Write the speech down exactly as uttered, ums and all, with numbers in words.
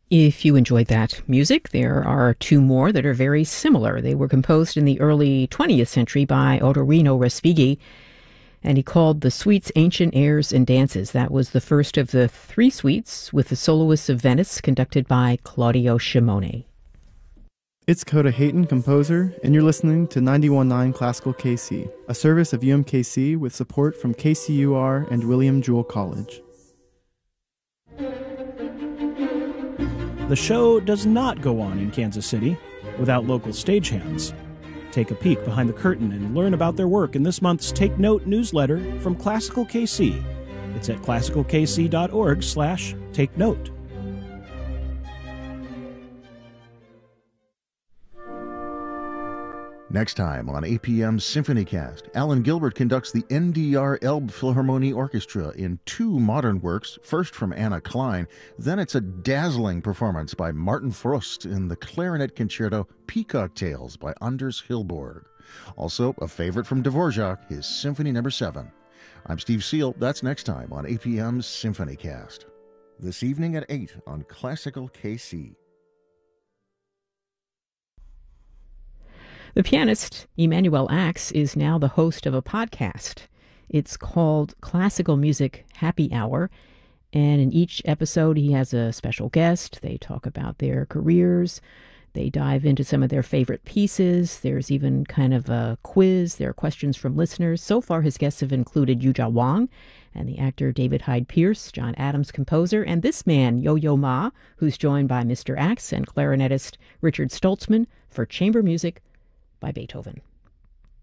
If you enjoyed that music, there are two more that are very similar. They were composed in the early twentieth century by Ottorino Respighi, and he called the suites Ancient Airs and Dances. That was the first of the three suites with the Soloists of Venice, conducted by Claudio Scimone. It's Coda Hayton, composer, and you're listening to ninety-one point nine Classical K C, a service of U M K C with support from K C U R and William Jewell College. The show does not go on in Kansas City without local stagehands. Take a peek behind the curtain and learn about their work in this month's Take Note newsletter from Classical K C. It's at classical k c dot org slash take note. Next time on A P M's SymphonyCast, Alan Gilbert conducts the N D R Elbe Philharmonie Orchestra in two modern works, first from Anna Klein, then it's a dazzling performance by Martin Frost in the clarinet concerto Peacock Tales by Anders Hilborg. Also, a favorite from Dvorak, his Symphony Number seven. I'm Steve Seal. That's next time on A P M's SymphonyCast. This evening at eight on Classical K C. The pianist Emanuel Ax is now the host of a podcast. It's called Classical Music Happy Hour, and in each episode he has a special guest. They talk about their careers. They dive into some of their favorite pieces. There's even kind of a quiz. There are questions from listeners. So far, his guests have included Yuja Wang and the actor David Hyde Pierce, John Adams, composer, and this man, Yo-Yo Ma, who's joined by Mister Ax and clarinetist Richard Stoltzman for chamber music by Beethoven.